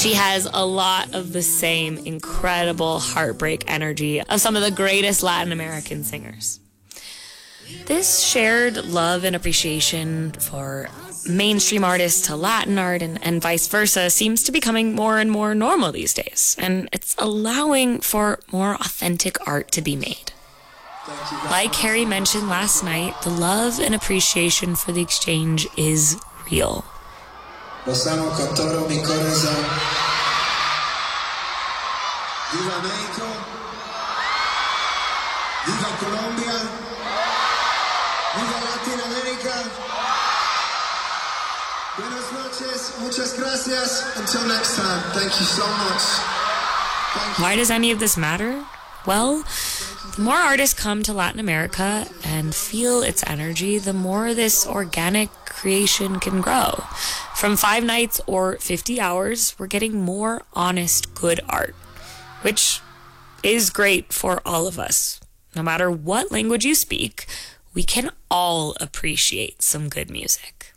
She has a lot of the same incredible heartbreak energy of some of the greatest Latin American singers. This shared love and appreciation for mainstream artists to Latin art and vice versa seems to be becoming more and more normal these days, and it's allowing for more authentic art to be made. Like Harry mentioned last night, the love and appreciation for the exchange is real. Los amo con todo mi corazón. Viva México. Viva Colombia. Viva Latinoamérica. Buenas noches. Muchas gracias. Until next time. Thank you so much. Why does any of this matter? Well, the more artists come to Latin America and feel its energy, the more this organic creation can grow. From 5 nights or 50 hours, we're getting more honest, good art, which is great for all of us. No matter what language you speak, we can all appreciate some good music.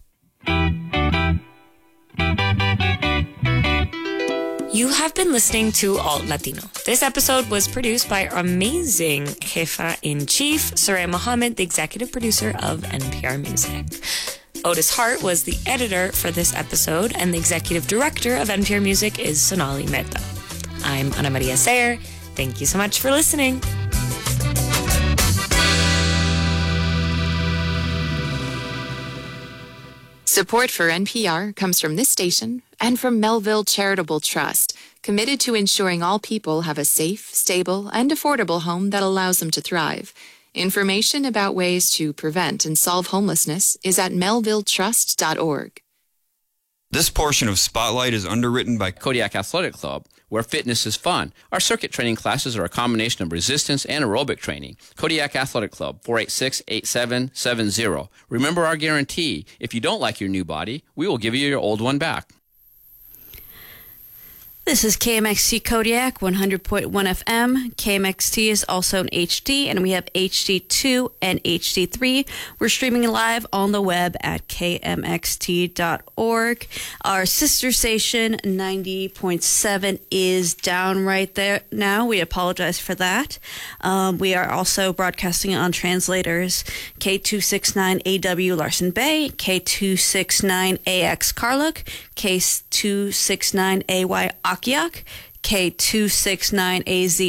You have been listening to Alt Latino. This episode was produced by our amazing Jefa-in-Chief, Soraya Mohammed, the executive producer of NPR Music. Otis Hart was the editor for this episode, and the executive director of NPR Music is Sonali Mehta. I'm Ana Maria Sayer. Thank you so much for listening. Support for NPR comes from this station and from Melville Charitable Trust, committed to ensuring all people have a safe, stable, and affordable home that allows them to thrive. Information about ways to prevent and solve homelessness is at melvilletrust.org. This portion of Spotlight is underwritten by Kodiak Athletic Club, where fitness is fun. Our circuit training classes are a combination of resistance and aerobic training. Kodiak Athletic Club, 486-8770. Remember our guarantee. If you don't like your new body, we will give you your old one back. This is KMXT Kodiak, 100.1 FM. KMXT is also in HD, and we have HD2 and HD3. We're streaming live on the web at kmxt.org. Our sister station, 90.7, is down right there now. We apologize for that. We are also broadcasting on translators K269AW Larson Bay, K269AX Karluk, K269AY Akiak, K269AZ